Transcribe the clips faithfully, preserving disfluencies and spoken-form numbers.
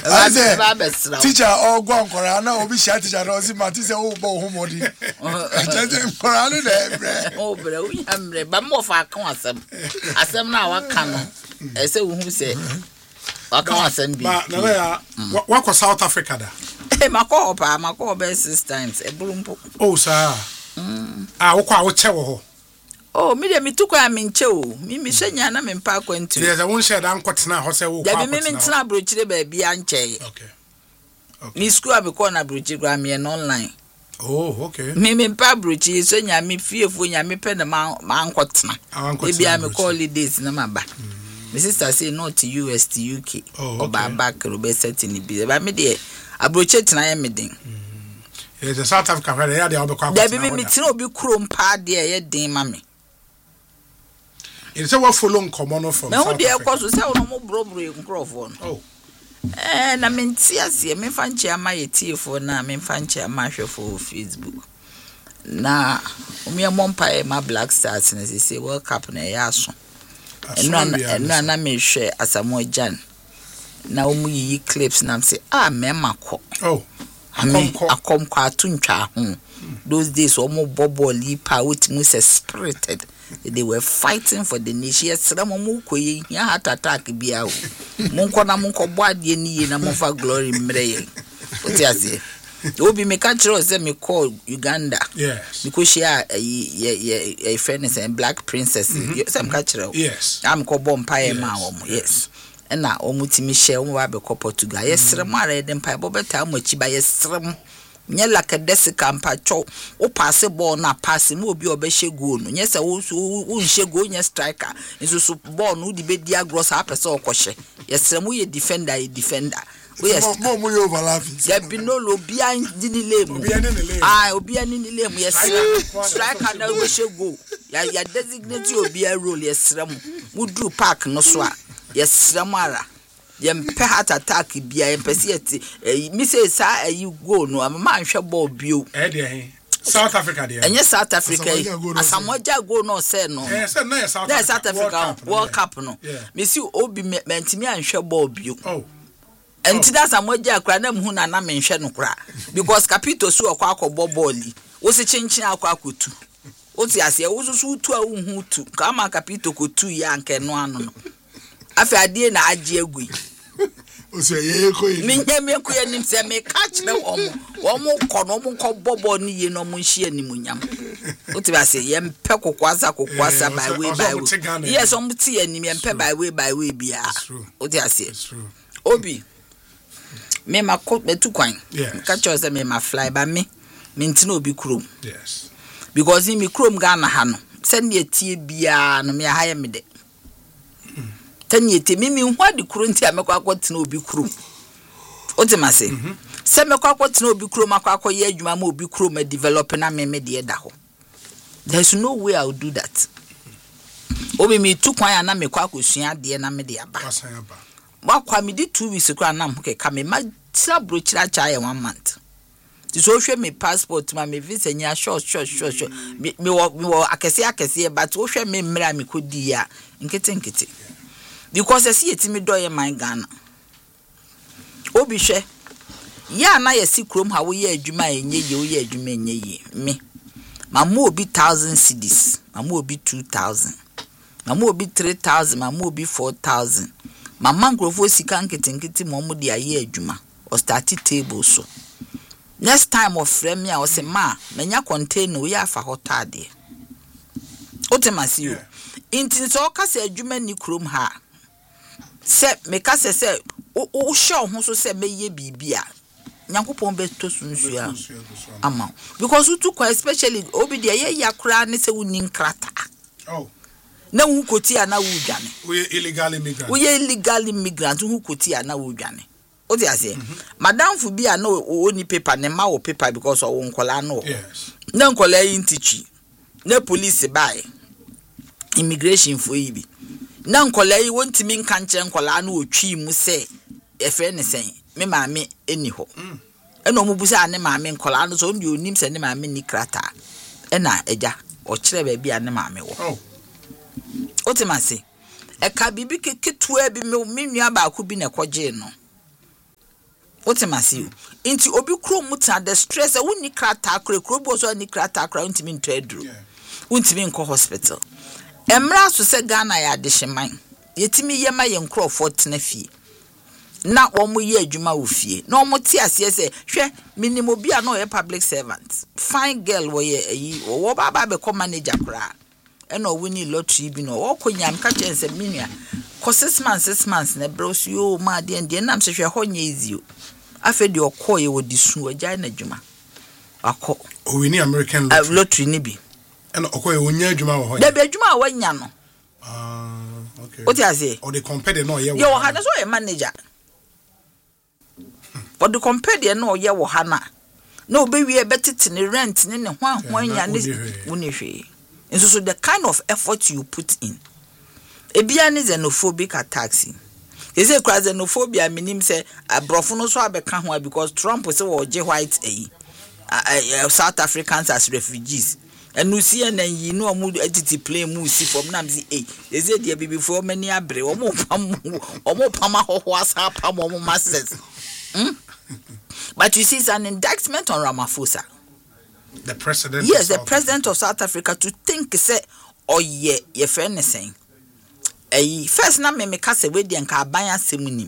I say, teacher, all go on Corana, or be shy teacher, or see Martin say, oh, boy, homody. I just Corana there. Oh, but we have but more for consum. I said, now I can. I say, who say, I can't send me. What was South Africa? Hey, my call, my call best six times a broom. Oh, sir. I will call Chewo. Oh, me de me took I mean cho. Me me shenya na me mpa kwantu. Yes, I won't share down kwatena ho se wo kwa. Ya me me ntina brochire ba bia nche. Okay. Okay. Me school abi ko na brochire gra me online. Oh, okay. Me me mpa brochire so nya me fiefo nya me pe na ma ma nkwatena. E bia me call holidays na maba. My sister say no to U S to U K. Oh, okay. Ba back ro be setting bi. Ba me de abrochire tena ya me den. Yes, the South Africa where they are be kwa. Da bi me me tena obi krom pa de ye den ma me. It's a what follow common from South Africa. No, they say no more brobro microphone. Oh. Eh, na menti ase me fanche ama yeti for na me fanche ama hwe for Facebook. Na omi amompa e ma Black Stars na say World Cup na ya so. Eno na na me hwe Asamoah Gyan. Na omu yi clips na say ah me makọ. Oh. Akomko akomko atuntwa ho. Those days omo boboli pa wetimi se spirited. They were fighting for the nation. Yes, Ramu Koy, ya heart attack biao. Munkona munko boadi ni na mofa glory mreye. What you say? Obi me catch us me call Uganda. Yes. Because she a a a friend is a black princess. Some catch her. Yes. I'm ko bomb pie ma omo. Yes. And na omutimi share omo wa be ko Portugal. Yes, Ramu are dem pie bobeta amochi ba yes Ramu. Nye like desika mpacho o pass ball na pass mu obi obehye goal no nye se wo wo nhye goal nye striker nso so ball no di be dia gross apese okohye yesre mu ye defender ye defender we yes mo mo yo overlapping ya bi no lo bia ndi ni lemu ah obi ani ni lemu yesre striker na we hye goal ya ya designate obi a role yesre mu mu dru park no so a yesre mu ara yempe heart attack bia yempese yeti mi say sa ayi go no ama hwe ball bio eh de South Africa de enye South Africa Asamoah Gyan go no say no eh say no South Africa South Africa World Cup no mi si obi mentimi anhwe ball bio oh enti da Asamoah Gyan kra na mhu na na menhwe no kra because capito so akwa akobọ ball wo se chinchin akwa akotu o ti ase wo so tu a wo hu tu ka ma capito ko tu ya nke no ano no afi adie na agye agui o se ye ko yi mi nye me ko ye nim se me catch na omo omo ko no omo ko bobo ni ye no omo hie ni munyam o ti ba se ye mpe kokwasa kokwasa by way by way yes omo ti ye nim ye mpe by way by way bia o ti ase obi me ma ko betu kwan catch us me ma fly ba me me ntina obi krom yes because in me krom Ghana ha no se ne tie bia no me ha ye me de tanyete mimi hwa de kuro nti amekwa akotena obi kuro otimase se mekwa akotena obi kuro makwa akoye adwuma ma obi kuro ma develop na meme de da ho. There's no way I would do that. Obi me tu kwan ya na mekwa akosua de na me de aba wakwa me di two weeks kura na mke ka me ma tira brochira cha ya one month ti so hwe me passport ma me visa nya short short short short me me wo akese akese but wo hwe me mra me kodi ya nkete nkete because esi etimi doye man Ghana obi hwe ya na yesi krom ha wo ye adwuma enye ye wo ye adwuma enye ye me mamu obi one thousand cedis mamu obi two thousand mamu obi three thousand mamu obi four thousand mama nkrofo sika nkete nkete mo mo de aye adwuma o start table so next time of frame me o se ma menya container wo ya afa hotade otemasi yo intin so kase adwuma ni krom ha se meka se se o show ho so se meye bibia nyankopon be to sunsu ya ama because you too especially obi de ye yakura ne se wuni nkrata oh na hu koti ana wu dwane we illegal immigrant we illegal immigrant hu koti ana wu dwane o ti ase madam fu bia na oni paper ne ma wo paper because o nkola no yes na nkola yin tichi na police buy immigration for yibi na nkola yi wontimi nka nche nkola na otwi mu se efe ne sen me maame eni ho ena omubusa ne maame nkola no so ndi onim se ne maame ni krata ena eja o kire ba bia ne maame wo oh otimase e ka bibi keketua bi me nua ba ko bi na koje no What am I saying? Into obi kro muta the stress. I wouldn't krata kro kro bo so ni krata kra untimi ntwedru. Untimi nko hospital. Emra so se Ghana ya adehyeman. Yetimi yema ye nkrofo tena fie. Na omo ye adwuma wo fie. Na omo ti ase se hwe minimo bia na ye public servant. Fine girl wo ye ayi wo baba be come manager kra. E no wini lottery bi no wo konyam ka chense minua. Ko six months six months na bros yo ma de de nam se hwe ho nya easy o. Afa de okoye wo disu agya na adwuma. Akọ o wini American lottery. Uh, lottery ni bi. E no okoye wonya adwuma wo ho. Da bi adwuma wo nya no. Ah, okay. What you say? Or they compare the no ye. Yo ha na so ye manager. But the compare the no ye wo ha na. No be we betete ne rent ne ne hwan hwan nya ne woni hwe. Nso so the kind of effort you put in. Ebia ne xenophobic attacks. They say xenophobia minim say abrofo no so abeka ho because Trump say wo je white eh South Africans as refugees. And you see and you know a mood entity play moose from Namzi A. Is it dear before many abre or more pam or more pama was pam or masters? But you see, it's an indictment on Ramaphosa. The president? Yes, the president of South Africa to think, say, oh, yeah, your friend is saying. A first na me make us a wedding and Kabaya Simunim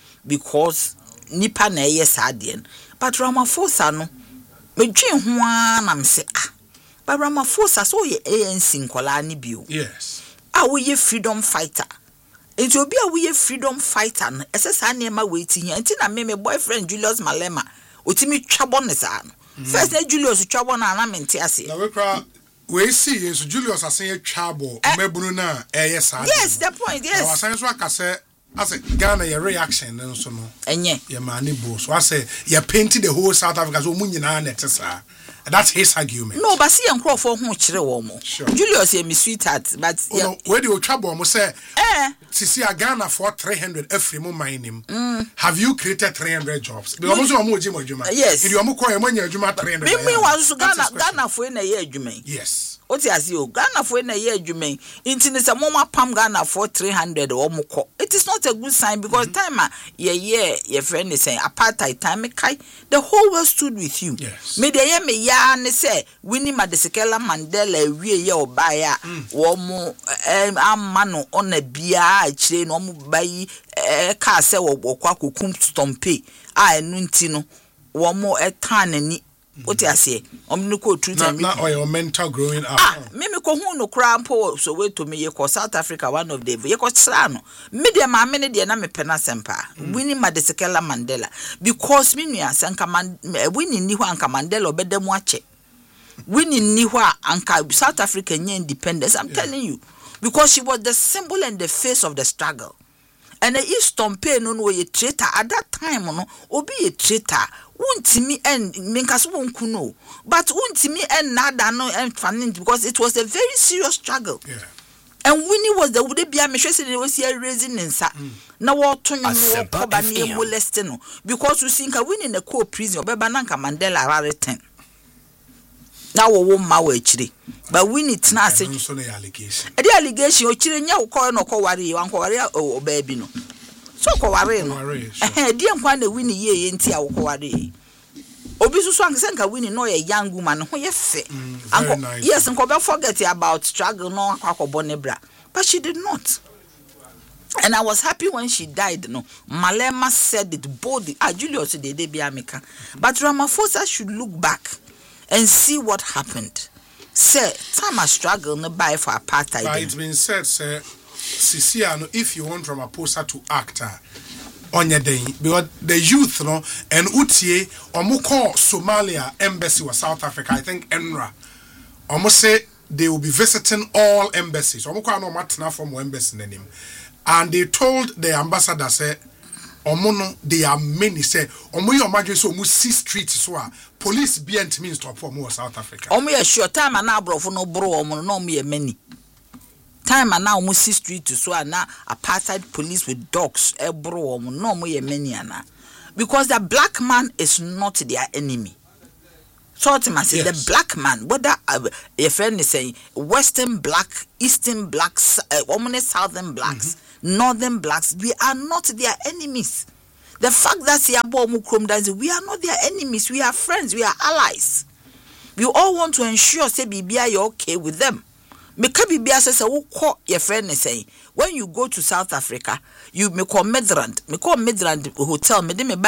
because Nipa na yes, Adian. But Ramaphosa no, me dream one, I'm say, ah. But Ramaphosa so ye A N C nkola ni bio. Yes. Ah we ye freedom fighter. Enti obi a we ye freedom fighter no ese sa na ma wait here. Enti na me me boyfriend Julius Malema otimi twabo ne sa no. First na Julius twabo na na mente ase. Na we kra we see so Julius asen twabo mabunu na eye sa. Yes, the point, yes. Na wasan so akase as Ghana your reaction nso no. Enye. Ye mani bo so ase ye paint the whole South Africa so munyina na tesa. That's his argument. No, but see and for who chire wo mo. Julius ye me sweetheart, but oh, no, where do you trouble mo say eh sisi a Ghana for three hundred every mo mine him. Have you created three hundred jobs? Because almost omo oji mo adwuma. Yes. If you omo call mo nya adwuma three hundred. Me me wan so Ghana Ghana for na ye adwuma. Yes. Oti ase o Ghana for na ye adwuma. Inti ne se mo ma pam Ghana for three hundred omo ko. It is not a good sign because mm-hmm. time ye ye your friend is saying apartheid time kai the whole world stood with you. Yes. Me de ye me ya ne say Winnie Madikizela Mandela wie ye obaya wo mo em amano ona bia a kire no mo bayi e ka se wo kwa kokum stompe a enu nti no wo mo etan ani oti ase omni ko truth and na or mental growing up. Ah me me ko hu no kra mpo so we to me ye ko South Africa one of the ye ko sra no me de ma me ne de na me pena sempa Winnie Madikizela Mandela because me nua sanka man Winnie ni ho anka Mandela obedemu ache Winnie ni ho anka South Africa nye independence. I'm yeah. telling you because she was the symbol and the face of the struggle. And the East Tompe no no ye traitor at that time no obi a traitor untimi and minkaso wonku no but untimi and nada no and fanning because it was a very serious struggle. Yeah. And Winnie was the would be a machine they was here raising in sa na what to no coba ni molesting no because you think a Winnie in the co prison or Bebananka Mandela rare ten. Now wo ma wa chire but Winnie tna ase so the allegation e the allegation o chire nya wo ko no ko ware wan ko ware o baby no so ko ware no eh die nkwa na Winnie ye ye nti a wo ko ware obi so so anka nka Winnie no ye young woman ho ye fe anko yes nko be forget about struggle no akwa ne bra but she did not. And I was happy when she died. No, Malema said it boldly. Ah, Julius de de biamika. But Ramaphosa should look back and see what happened. Sir, time a struggle no buy for apartheid. But it's been said, sir, Sisiano, if you want Ramaphosa to act on your day, because the youth, no, and Utie, Omuko Somalia embassy was South Africa, I think N R A, almost say they will be visiting all embassies. Omuko no matna from embassy name. And they told the ambassador, say, Omono, there are many, say, Omo yo imagine so mu see streets so police be ent means to for more South Africa. Omo ye sure time na abrofo no bro omo no me many. Time na omo see streets so na apartheid police with dogs e bro omo no mo ye many ana. Because the black man is not their enemy. So ultimately yes. The black man, whether uh, a friend is saying Western black, Eastern blacks, uh, southern blacks, mm-hmm. northern blacks, we are not their enemies. The fact that Siabo Mukrom dance, we are not their enemies, we are friends, we are allies. We all want to ensure say Bibia you're okay with them. Meka Bibia says who call your friend and say when you go to South Africa, you me call Midrand, me call Midrand hotel, me de me